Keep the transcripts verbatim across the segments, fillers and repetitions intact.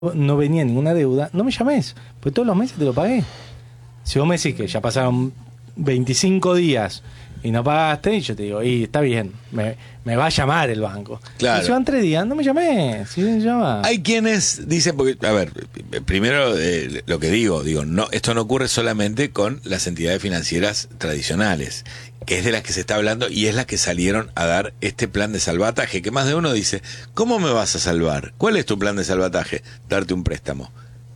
no venía ninguna deuda, no me llames, pues todos los meses te lo pagué. Si vos me decís que ya pasaron veinticinco días y no pagaste, y yo te digo, y está bien, me, me va a llamar el banco. Claro. Y si van tres días, no me llamé, si me llama. Hay quienes dicen, porque, a ver, primero eh, lo que digo, digo, no, esto no ocurre solamente con las entidades financieras tradicionales, que es de las que se está hablando y es las que salieron a dar este plan de salvataje, que más de uno dice, ¿cómo me vas a salvar? ¿Cuál es tu plan de salvataje? Darte un préstamo.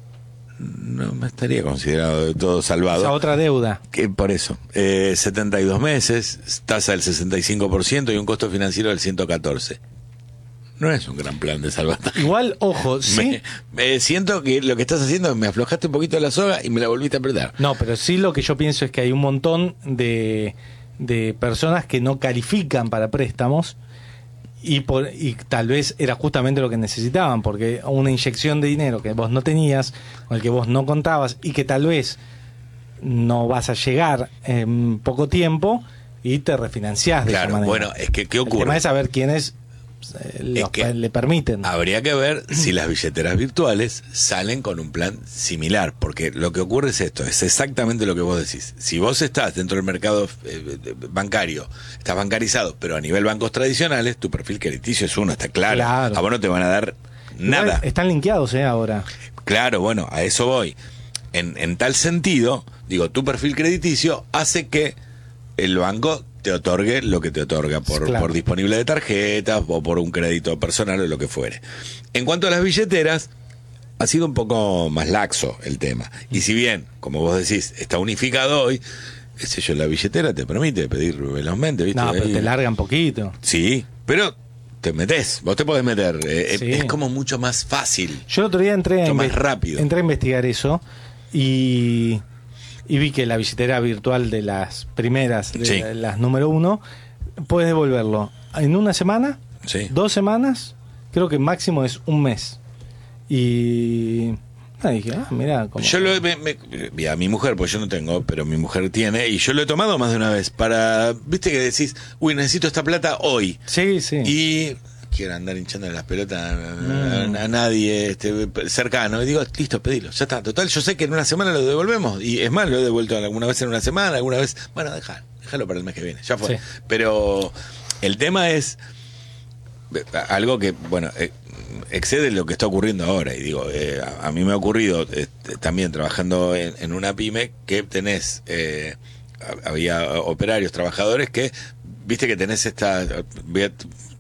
No me estaría considerado de todo salvado. Esa otra deuda. Que por eso, eh, setenta y dos meses, tasa del sesenta y cinco por ciento y un costo financiero del ciento catorce. No es un gran plan de salvataje. Igual, ojo, sí. Me, eh, siento que lo que estás haciendo es me aflojaste un poquito la soga y me la volviste a apretar. No, pero sí lo que yo pienso es que hay un montón de, de personas que no califican para préstamos y, por, y tal vez era justamente lo que necesitaban, porque una inyección de dinero que vos no tenías, con el que vos no contabas y que tal vez no vas a llegar en poco tiempo y te refinanciás de Claro, esa manera. bueno, es que ¿qué ocurre? El tema es saber quiénes eh, los, Es que le permiten. Habría que ver si las billeteras virtuales salen con un plan similar, porque lo que ocurre es esto, es exactamente lo que vos decís. Si vos estás dentro del mercado eh, bancario, estás bancarizado, pero a nivel bancos tradicionales, tu perfil crediticio es uno, está claro. Claro. A vos no te van a dar nada. Igual están linkeados, ¿eh? Ahora. Claro, bueno, a eso voy. En, en tal sentido, digo, tu perfil crediticio hace que el banco te otorgue lo que te otorga por, Claro. por disponible de tarjetas o por un crédito personal o lo que fuere. En cuanto a las billeteras, ha sido un poco más laxo el tema. Y si bien, como vos decís, está unificado hoy, qué sé yo, la billetera te permite pedir velozmente, ¿viste? No, pero Ahí- te largan poquito. Sí, pero te metés, vos te podés meter. eh, Sí. Es como mucho más fácil. Yo el otro día entré a, Mucho más inve- rápido. entré a investigar eso y, y vi que la billetera virtual de las primeras, de Sí. las número uno, puedes devolverlo en una semana, Sí. dos semanas, creo que máximo es un mes. Y ah, dije, ah, mira, como... Yo lo me, me- y a mi mujer, pues yo no tengo, pero mi mujer tiene, y yo lo he tomado más de una vez para, viste que decís, uy, necesito esta plata hoy. Sí, sí. Y quiero andar hinchando las pelotas a, a- Mm. a nadie este, cercano. Y digo, listo, pedilo, ya está. Total, yo sé que en una semana lo devolvemos. Y es más, lo he devuelto alguna vez en una semana, alguna vez. Bueno, déjalo, déjalo para el mes que viene, ya fue. Sí. Pero el tema es eh, algo que, bueno, eh, excede lo que está ocurriendo ahora. Y digo, eh, a, a mí me ha ocurrido eh, también trabajando en, en una pyme que tenés, eh, ha- había operarios, trabajadores que, viste que tenés esta, voy a-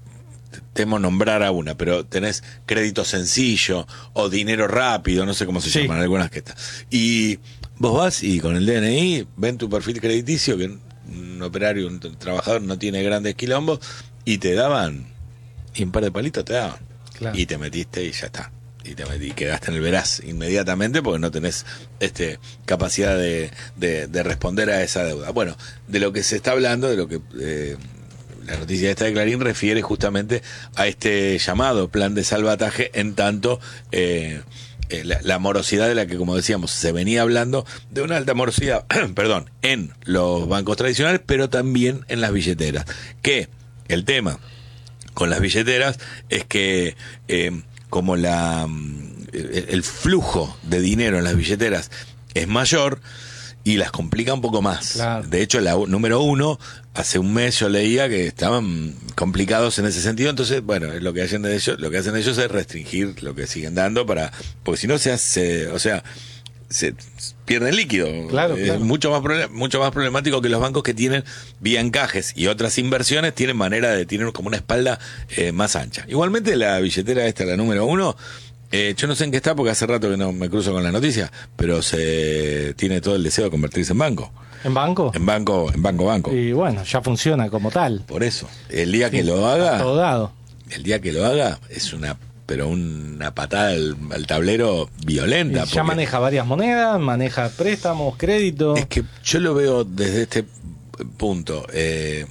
temo nombrar a una, pero tenés crédito sencillo o dinero rápido, no sé cómo se Sí. llaman, algunas que están. Y vos vas y con el D N I ven tu perfil crediticio, que un operario, un trabajador no tiene grandes quilombos, y te daban, y un par de palitos te daban. Claro. Y te metiste y ya está. Y te metí, y quedaste en el veraz inmediatamente porque no tenés este capacidad de, de, de responder a esa deuda. Bueno, de lo que se está hablando, de lo que eh, la noticia esta de Clarín refiere justamente a este llamado plan de salvataje, en tanto eh, eh, la, la morosidad de la que, como decíamos, se venía hablando, de una alta morosidad, perdón, en los bancos tradicionales, pero también en las billeteras. Que el tema con las billeteras es que eh, como la el, el flujo de dinero en las billeteras es mayor y las complica un poco más. Claro. De hecho, la u- número uno, hace un mes yo leía que estaban complicados en ese sentido, entonces, bueno, lo que hacen ellos, lo que hacen ellos es restringir lo que siguen dando para, porque si no se hace, o sea, se pierden líquido. Claro, Es claro. mucho más proble- mucho más problemático que los bancos que tienen vía encajes y otras inversiones tienen manera de tener como una espalda eh, más ancha. Igualmente la billetera esta, la número uno, eh, yo no sé en qué está porque hace rato que no me cruzo con la noticia, pero se tiene todo el deseo de convertirse en banco. ¿En banco? En banco, en banco, banco. Y bueno, ya funciona como tal. Por eso, el día Sí, que lo a haga, todo dado. el día que lo haga es una, pero una patada al, al tablero violenta. Y ya porque- maneja varias monedas, maneja préstamos, crédito. Es que yo lo veo desde este punto. Eh,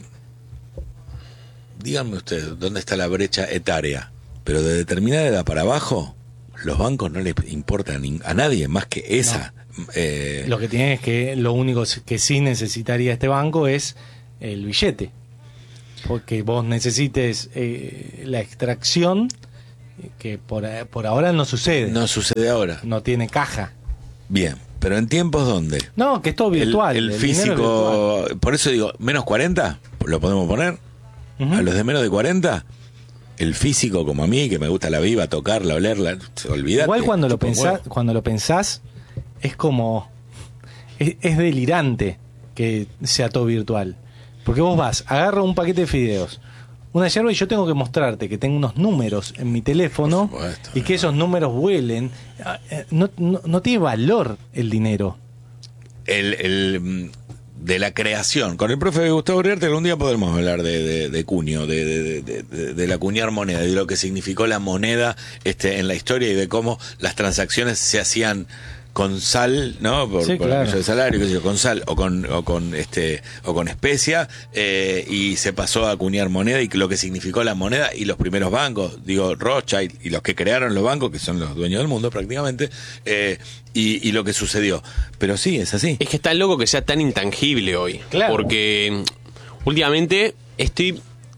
díganme ustedes, ¿dónde está la brecha etaria? Pero de determinada edad para abajo, los bancos no les importan ni- a nadie más que esa. Eh, Lo que tiene es que lo único que sí necesitaría este banco es el billete. Porque vos necesites eh, la extracción que por, por ahora no sucede. No sucede ahora. No tiene caja. Bien, pero en tiempos ¿dónde? No, que es todo virtual. El, el el físico, virtual. por eso digo, menos cuarenta, lo podemos poner. Uh-huh. A los de menos de cuarenta, el físico como a mí, que me gusta la viva, tocarla, olerla, olvídate. Igual cuando lo pensás, cuando lo pensás, es como es, es delirante que sea todo virtual. Porque vos vas, agarra un paquete de fideos, una yerba, y yo tengo que mostrarte que tengo unos números en mi teléfono supuesto, y que no. esos números vuelen. No, no, no tiene valor el dinero. El, el de la creación. Con el profe Gustavo Uriarte algún día podremos hablar de, de, de cuño, de, de, de, de, de la acuñar moneda, de lo que significó la moneda este, en la historia y de cómo las transacciones se hacían con sal, ¿no? Por, sí, por claro. el uso de salario, qué sé yo, con sal o con o con este o con especia, eh, y se pasó a acuñar moneda y lo que significó la moneda y los primeros bancos, digo Rothschild y los que crearon los bancos, que son los dueños del mundo prácticamente, eh, y, y lo que sucedió. Pero sí, es así. Es que está loco que sea tan intangible hoy. Claro. Porque últimamente estoy,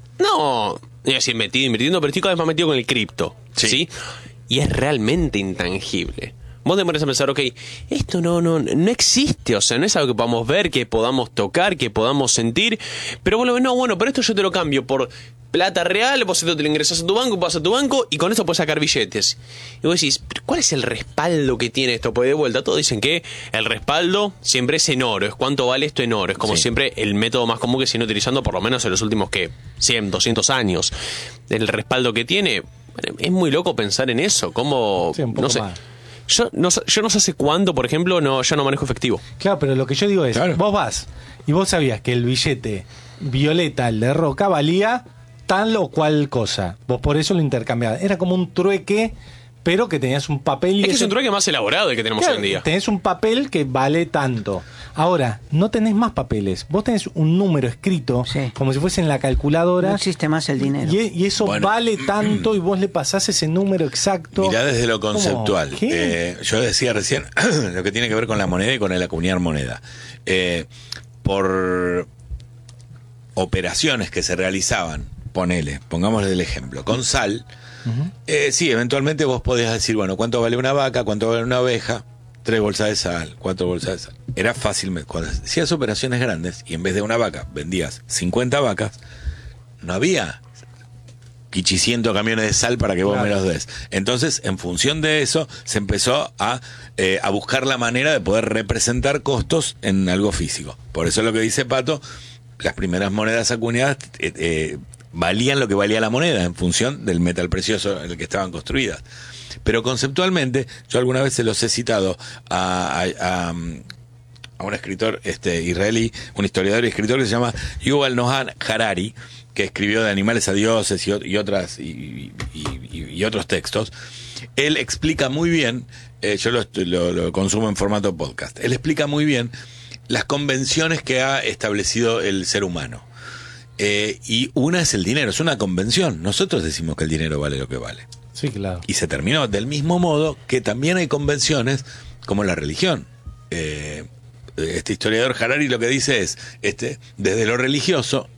no, no voy a decir metido, invirtiendo, pero estoy cada vez más metido con el cripto, ¿sí? ¿sí? Y es realmente intangible. Vos te pones a pensar, ok, esto no, no, no existe, o sea, no es algo que podamos ver, que podamos tocar, que podamos sentir, pero vos lo ves, no, bueno, pero esto yo te lo cambio por plata real, vos esto te lo ingresás a tu banco, vas a tu banco y con esto puedes sacar billetes. Y vos decís, ¿pero cuál es el respaldo que tiene esto? Pues de vuelta, todos dicen que el respaldo siempre es en oro, es cuánto vale esto en oro, es como sí. siempre el método más común que se viene utilizando por lo menos en los últimos, ¿qué? cien, doscientos años. El respaldo que tiene, es muy loco pensar en eso, como, sí, un poco no sé... más. Yo no, yo no sé hace cuándo, por ejemplo, no ya no manejo efectivo. Claro, pero lo que yo digo es, claro. vos vas y vos sabías que el billete violeta, el de Roca, valía tal o cual cosa. Vos por eso lo intercambiabas. Era como un trueque, pero que tenías un papel... Y es que ese... es un trueque más elaborado el que tenemos claro, hoy en día. Tenés un papel que vale tanto. Ahora, no tenés más papeles. Vos tenés un número escrito, sí. como si fuese en la calculadora. No existe más el dinero. Y, y eso bueno, vale tanto y vos le pasás ese número exacto. Mirá desde lo conceptual. Eh, yo decía recién lo que tiene que ver con la moneda y con el acuñar moneda. Eh, por operaciones que se realizaban, ponele, pongámosle el ejemplo, con sal, uh-huh. eh, sí, eventualmente vos podías decir, bueno, ¿cuánto vale una vaca? ¿Cuánto vale una oveja? Tres bolsas de sal, cuatro bolsas de sal. Era fácil. Cuando hacías operaciones grandes y en vez de una vaca vendías cincuenta vacas, no había quichicientos camiones de sal para que vos claro. me los des. Entonces, en función de eso, se empezó a, eh, a buscar la manera de poder representar costos en algo físico. Por eso es lo que dice Pato, las primeras monedas acuñadas eh, eh, valían lo que valía la moneda en función del metal precioso en el que estaban construidas. Pero conceptualmente, yo alguna vez se los he citado a, a, a, a un escritor este israelí, un historiador y escritor que se llama Yuval Noah Harari, que escribió De animales a dioses y, y otras y, y, y, y otros textos. Él explica muy bien, eh, yo lo, lo, lo consumo en formato podcast, él explica muy bien las convenciones que ha establecido el ser humano. Eh, y una es el dinero, es una convención. Nosotros decimos que el dinero vale lo que vale. Sí, claro. Y se terminó del mismo modo que también hay convenciones como la religión. Eh, este historiador Harari lo que dice es, este, desde lo religioso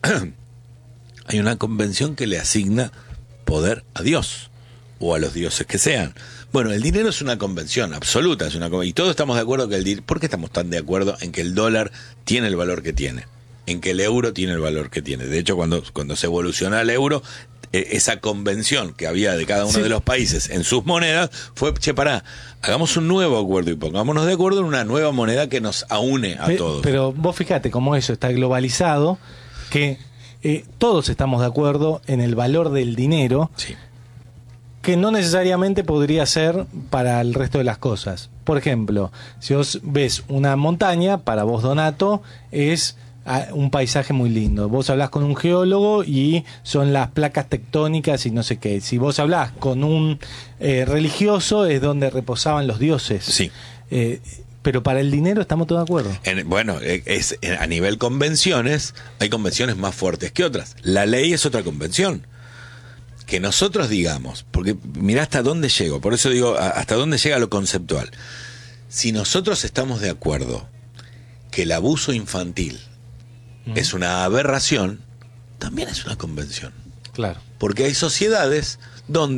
hay una convención que le asigna poder a Dios o a los dioses que sean. Bueno, el dinero es una convención absoluta, es una y todos estamos de acuerdo que el dinero, ¿por qué estamos tan de acuerdo en que el dólar tiene el valor que tiene? En que el euro tiene el valor que tiene. De hecho, cuando, cuando se evoluciona el euro, eh, esa convención que había de cada uno sí. de los países en sus monedas fue, che, pará, hagamos un nuevo acuerdo y pongámonos de acuerdo en una nueva moneda que nos aúne a Pe- todos. Pero vos fíjate cómo eso está globalizado, que eh, todos estamos de acuerdo en el valor del dinero, sí. que no necesariamente podría ser para el resto de las cosas. Por ejemplo, si vos ves una montaña, para vos, Donato, es un paisaje muy lindo. Vos hablás con un geólogo y son las placas tectónicas y no sé qué. Si vos hablás con un eh, religioso, es donde reposaban los dioses. Sí. Eh, pero para el dinero estamos todos de acuerdo. En, bueno, es, a nivel convenciones, hay convenciones más fuertes que otras. La ley es otra convención. Que nosotros digamos, porque mirá hasta dónde llego, por eso digo, hasta dónde llega lo conceptual. Si nosotros estamos de acuerdo que el abuso infantil uh-huh. es una aberración, también es una convención. Claro. Porque hay sociedades donde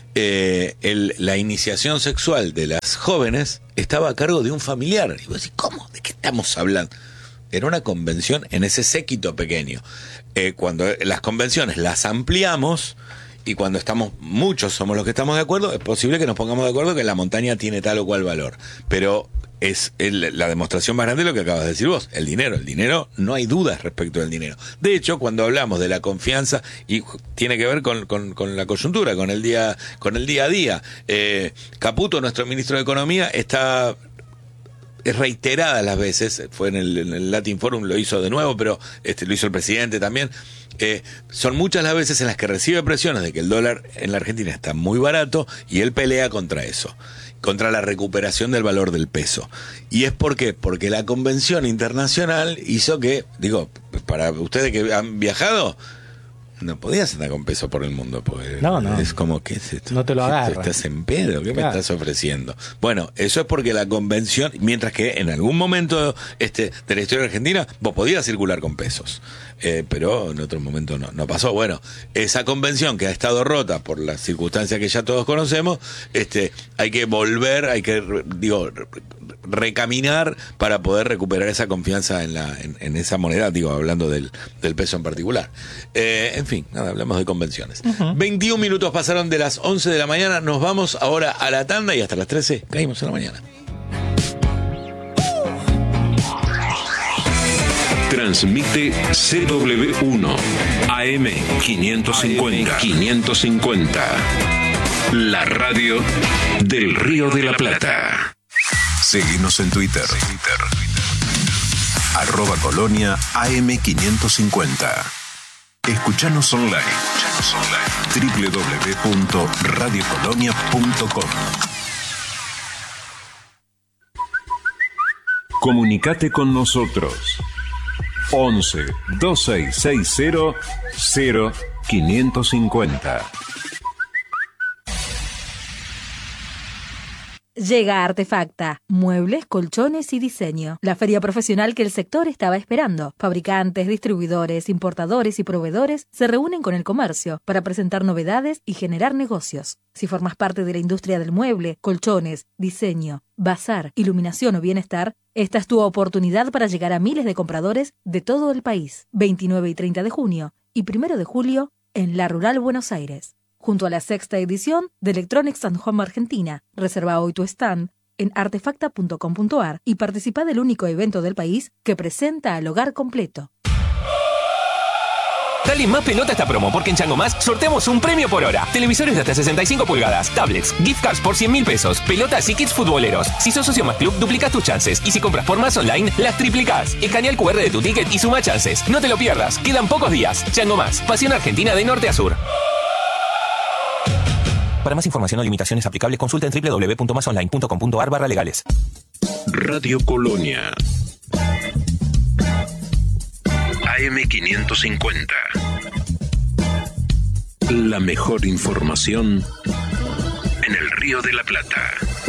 eh, el, la iniciación sexual de las jóvenes estaba a cargo de un familiar. Y vos decís, ¿cómo? ¿De qué estamos hablando? Era una convención en ese séquito pequeño. Eh, cuando las convenciones las ampliamos y cuando estamos, muchos somos los que estamos de acuerdo, es posible que nos pongamos de acuerdo que la montaña tiene tal o cual valor. Pero es el, la demostración más grande de lo que acabas de decir vos, el dinero. El dinero, no hay dudas respecto del dinero. De hecho, cuando hablamos de la confianza, y tiene que ver con, con, con la coyuntura, con el día, con el día a día, eh, Caputo, nuestro ministro de Economía, está... es reiterada las veces, fue en el, en el Latin Forum, lo hizo de nuevo, pero este lo hizo el presidente también. Eh, son muchas las veces en las que recibe presiones de que el dólar en la Argentina está muy barato y él pelea contra eso, contra la recuperación del valor del peso. ¿Y es por qué? Porque la convención internacional hizo que, digo, para ustedes que han viajado, no podías andar con peso por el mundo, porque no, no. es como, ¿qué es esto? No te lo agarras. ¿Estás en pedo? ¿Qué claro. me estás ofreciendo? Bueno, eso es porque la convención, mientras que en algún momento este de la historia argentina, vos podías circular con pesos, eh, pero en otro momento no, no pasó. Bueno, esa convención que ha estado rota por las circunstancias que ya todos conocemos, este, hay que volver, hay que, digo, recaminar para poder recuperar esa confianza en la en, en esa moneda, digo, hablando del, del peso en particular. Eh, en fin, nada, hablamos de convenciones. Uh-huh. veintiún minutos pasaron de las once de la mañana, nos vamos ahora a la tanda y hasta las trece caímos en la mañana. Transmite C W uno A M quinientos cincuenta. quinientos cincuenta. La radio del Río de la Plata. Seguinos en Twitter. Arroba Colonia A M quinientos cincuenta. Escuchanos online. doble u doble u doble u punto radio colonia punto com. Comunicate con nosotros. once, dos seis seis cero, cero quinientos cincuenta. Llega Artefacta, muebles, colchones y diseño. La feria profesional que el sector estaba esperando. Fabricantes, distribuidores, importadores y proveedores se reúnen con el comercio para presentar novedades y generar negocios. Si formas parte de la industria del mueble, colchones, diseño, bazar, iluminación o bienestar, esta es tu oportunidad para llegar a miles de compradores de todo el país. veintinueve y treinta de junio y primero de julio en La Rural, Buenos Aires. Junto a la sexta edición de Electronics and Home Argentina. Reserva hoy tu stand en artefacta punto com punto ar y participa del único evento del país que presenta al hogar completo. Dale más pelota a esta promo, porque en Chango Más sorteamos un premio por hora. Televisores de hasta sesenta y cinco pulgadas, tablets, gift cards por cien mil pesos, pelotas y kits futboleros. Si sos socio Más Club, duplicás tus chances. Y si compras por Más Online, las triplicás. Escanea el cu erre de tu ticket y suma chances. No te lo pierdas, quedan pocos días. Chango Más, pasión argentina de norte a sur. Para más información o limitaciones aplicables, consulta en doble u doble u doble u punto más online punto com punto ar barra legales. Radio Colonia A M quinientos cincuenta. La mejor información en el Río de la Plata.